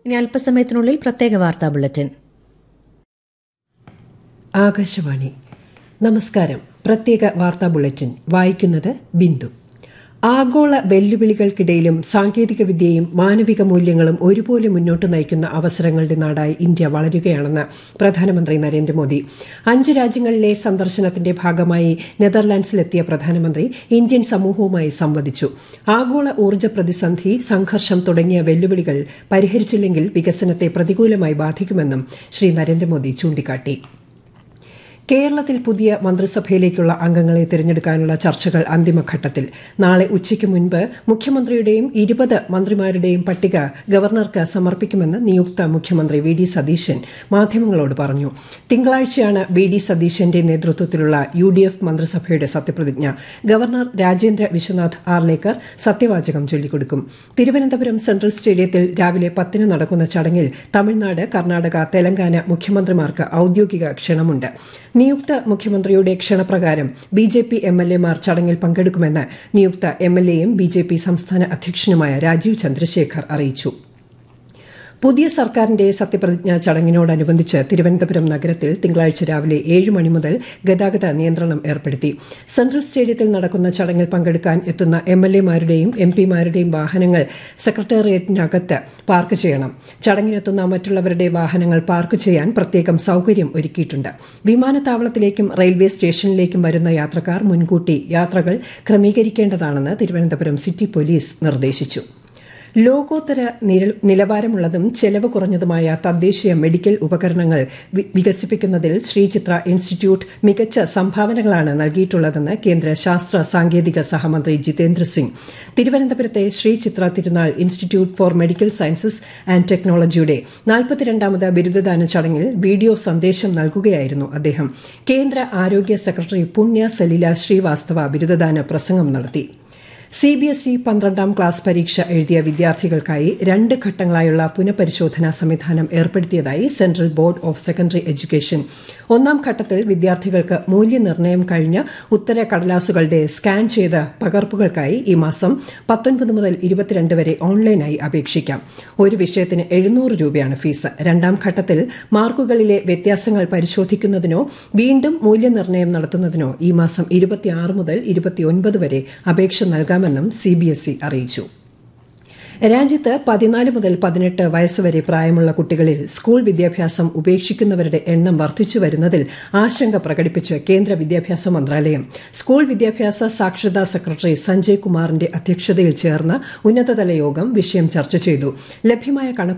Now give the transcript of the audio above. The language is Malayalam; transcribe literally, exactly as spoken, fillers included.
ഇനി അല്പസമയത്തിനുള്ളിൽ പ്രത്യേക വാർത്താ ബുള്ളറ്റിൻ. ആകാശവാണി. നമസ്കാരം. പ്രത്യേക വാർത്താ ബുള്ളറ്റിൻ വായിക്കുന്നത് ബിന്ദു. ആഗോള വെല്ലുവിളികൾക്കിടയിലും സാങ്കേതികവിദ്യയും മാനവിക മൂല്യങ്ങളും ഒരുപോലെ മുന്നോട്ട് നയിക്കുന്ന അവസരങ്ങളുടെ നാടായി ഇന്ത്യ വളരുകയാണെന്ന് പ്രധാനമന്ത്രി നരേന്ദ്രമോദി. അഞ്ച് രാജ്യങ്ങളിലെ സന്ദർശനത്തിന്റെ ഭാഗമായി നെതർലാൻഡ്സിലെത്തിയ പ്രധാനമന്ത്രി ഇന്ത്യൻ സമൂഹവുമായി സംവദിച്ചു. ആഗോള ഊർജ്ജ പ്രതിസന്ധി, സംഘർഷം തുടങ്ങിയ വെല്ലുവിളികൾ പരിഹരിച്ചില്ലെങ്കിൽ വികസനത്തെ പ്രതികൂലമായി ബാധിക്കുമെന്നും ശ്രീ നരേന്ദ്രമോദി ചൂണ്ടിക്കാട്ടി. കേരളത്തിൽ പുതിയ മന്ത്രിസഭയിലേക്കുള്ള അംഗങ്ങളെ തിരഞ്ഞെടുക്കാനുള്ള ചർച്ചകൾ അന്തിമഘട്ടത്തിൽ. നാളെ ഉച്ചയ്ക്ക് മുൻപ് മുഖ്യമന്ത്രിയുടെയും ഇരുപത് മന്ത്രിമാരുടെയും പട്ടിക ഗവർണർക്ക് സമർപ്പിക്കുമെന്ന് നിയുക്ത മുഖ്യമന്ത്രി വി ഡി സതീശൻ മാധ്യമങ്ങളോട് പറഞ്ഞു. തിങ്കളാഴ്ചയാണ് വി ഡി സതീശന്റെ നേതൃത്വത്തിലുള്ള യു ഡി എഫ് മന്ത്രിസഭയുടെ സത്യപ്രതിജ്ഞ. ഗവർണർ രാജേന്ദ്ര വിശ്വനാഥ് ആർലേക്കർ സത്യവാചകം ചൊല്ലിക്കൊടുക്കും. തിരുവനന്തപുരം സെൻട്രൽ സ്റ്റേഡിയത്തിൽ രാവിലെ പത്തിന് നടക്കുന്ന ചടങ്ങിൽ തമിഴ്നാട്, കർണാടക, തെലങ്കാന മുഖ്യമന്ത്രിമാർക്ക് ഔദ്യോഗിക ക്ഷണമുണ്ട്. നിയുക്ത മുഖ്യമന്ത്രിയുടെ ക്ഷണപ്രകാരം B J P M L എമാർ ചടങ്ങിൽ പങ്കെടുക്കുമെന്ന് നിയുക്ത എം എൽ എയും ബി ജെ പി സംസ്ഥാന അധ്യക്ഷനുമായ രാജീവ് ചന്ദ്രശേഖർ അറിയിച്ചു. പുതിയ സർക്കാരിന്റെ സത്യപ്രതിജ്ഞാ ചടങ്ങിനോടനുബന്ധിച്ച് തിരുവനന്തപുരം നഗരത്തിൽ തിങ്കളാഴ്ച രാവിലെ ഏഴ് മണി മുതൽ ഗതാഗത നിയന്ത്രണം ഏർപ്പെടുത്തി. സെൻട്രൽ സ്റ്റേഡിയത്തിൽ നടക്കുന്ന ചടങ്ങിൽ പങ്കെടുക്കാൻ എത്തുന്ന എം എൽ എമാരുടെയും എം പിമാരുടെയും വാഹനങ്ങൾ സെക്രട്ടേറിയറ്റിനകത്ത് പാർക്ക് ചെയ്യണം. ചടങ്ങിനെത്തുന്ന മറ്റുള്ളവരുടെ വാഹനങ്ങൾ പാർക്ക് ചെയ്യാൻ പ്രത്യേകം സൌകര്യം ഒരുക്കിയിട്ടുണ്ട്. വിമാനത്താവളത്തിലേക്കും റെയിൽവേ സ്റ്റേഷനിലേക്കും വരുന്ന യാത്രക്കാർ മുൻകൂട്ടി യാത്രകൾ ക്രമീകരിക്കേണ്ടതാണെന്ന് തിരുവനന്തപുരം സിറ്റി പോലീസ് നിർദ്ദേശിച്ചു. ലോകോത്തര നിലവാരമുള്ളതും ചെലവ് കുറഞ്ഞതുമായ തദ്ദേശീയ മെഡിക്കൽ ഉപകരണങ്ങൾ വികസിപ്പിക്കുന്നതിൽ ശ്രീചിത്ര ഇൻസ്റ്റിറ്റ്യൂട്ട് മികച്ച സംഭാവനകളാണ് നൽകിയിട്ടുള്ളതെന്ന് കേന്ദ്ര ശാസ്ത്ര സാങ്കേതിക സഹമന്ത്രി ജിതേന്ദ്ര സിംഗ്. തിരുവനന്തപുരത്തെ ശ്രീചിത്ര തിരുനാൾ institute four medical sciences and ടെക്നോളജിയുടെ നാൽപ്പത്തിരണ്ടാമത് ബിരുദദാന ചടങ്ങിൽ വീഡിയോ സന്ദേശം നൽകുകയായിരുന്നു അദ്ദേഹം. കേന്ദ്ര ആരോഗ്യ സെക്രട്ടറി പുണ്യ സലില ശ്രീവാസ്തവ ബിരുദദാന പ്രസംഗം നടത്തി. സി ബി എസ് ഇ പന്ത്രണ്ടാം ക്ലാസ് പരീക്ഷ എഴുതിയ വിദ്യാർത്ഥികൾക്കായി രണ്ട് ഘട്ടങ്ങളായുള്ള പുനഃപരിശോധനാ സംവിധാനം ഏർപ്പെടുത്തിയതായി central board of secondary education. ഒന്നാം ഘട്ടത്തിൽ വിദ്യാർത്ഥികൾക്ക് മൂല്യനിർണ്ണയം കഴിഞ്ഞ ഉത്തര കടലാസുകളുടെ സ്കാൻ ചെയ്ത പകർപ്പുകൾക്കായി ഈ മാസം പത്തൊൻപത് മുതൽ ഇരുപത്തിരണ്ട് വരെ ഓൺലൈനായി അപേക്ഷിക്കാം. ഒരു വിഷയത്തിന് എഴുന്നൂറ് രൂപയാണ് ഫീസ്. രണ്ടാം ഘട്ടത്തിൽ മാർക്കുകളിലെ വ്യത്യാസങ്ങൾ പരിശോധിക്കുന്നതിനോ വീണ്ടും മൂല്യനിർണ്ണയം നടത്തുന്നതിനോ ഈ മാസം ഇരുപത്തിയാറ് മുതൽ ഇരുപത്തിയൊൻപത് വരെ അപേക്ഷ നൽകാമെന്നും സി ബി എസ് ഇ അറിയിച്ചു. രാജ്യത്ത് പതിനാല് മുതൽ പതിനെട്ട് വയസ്സുവരെ പ്രായമുള്ള കുട്ടികളിൽ സ്കൂൾ വിദ്യാഭ്യാസം ഉപേക്ഷിക്കുന്നവരുടെ എണ്ണം വർദ്ധിച്ചു വരുന്നതിൽ ആശങ്ക പ്രകടിപ്പിച്ച് കേന്ദ്ര വിദ്യാഭ്യാസ മന്ത്രാലയം. സ്കൂൾ വിദ്യാഭ്യാസ സാക്ഷരതാ സെക്രട്ടറി സഞ്ജയ് കുമാറിന്റെ അധ്യക്ഷതയിൽ ചേർന്ന ഉന്നതതല യോഗം വിഷയം ചർച്ച ചെയ്തു. ലഭ്യമായ കണക്ക്